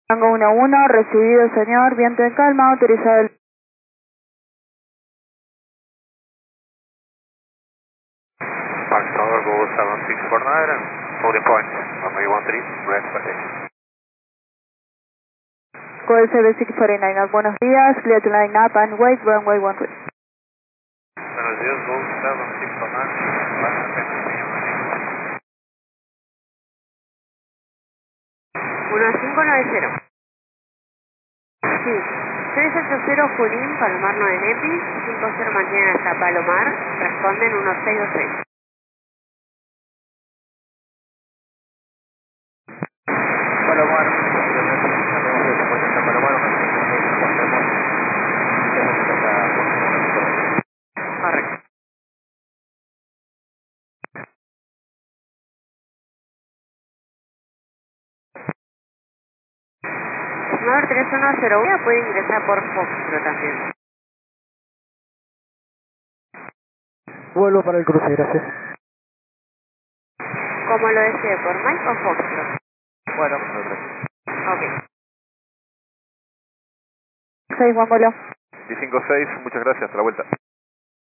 Tango 1-1, recibido señor, viento en calma, autorizado el... Park Tower, go 7649 and holding point, runway 13, red for Call 7649, buenos días, clear to line up and wait, runway 13. Buenos días, go 7649, 1590. Sí, 380 Junín, Palomar 9 Nepis, 50 mañana hasta Palomar, responden 1626. Palomar, Correcto. 93101 puede ingresar por Foxtrot también. Vuelvo para el cruce, gracias. Como lo desee, por Mike o Foxtrot. bueno, nosotros. Ok. 6 Juan Bolo. 156, muchas gracias, hasta la vuelta.